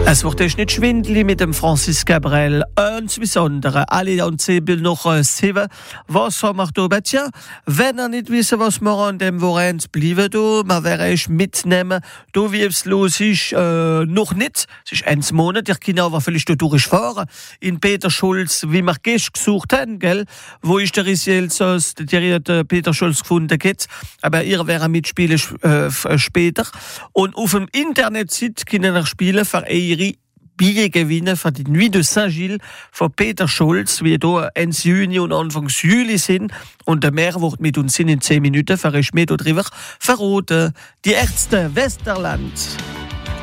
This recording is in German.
Es wird euch nicht schwindelig mit dem Francis Cabrel. Insbesondere alle an Zebel noch 7. Was haben wir da bei dir? Wenn ihr nicht wissen, was wir an dem Wochenende bleiben, man wäre euch mitnehmen. Da wie es los ist, noch nicht. Es ist 1 Monat. Ich kann aber vielleicht da durchfahren. In Peter Schulz, wie wir gestern gesucht haben, gell? Wo ist der Risielsos, der Peter Schulz gefunden hat. Aber ihr wäre mitspielen später. Und auf dem Internet-Site können ihr spielen für ihre Billets gewinnen für die Nuit de Saint-Gilles von Peter Schulz, wie hier Ende Juni und Anfang Juli sind. Und der Mehr wird mit uns in 10 Minuten für euch mehr darüber verraten. Die Ärzte Westerland.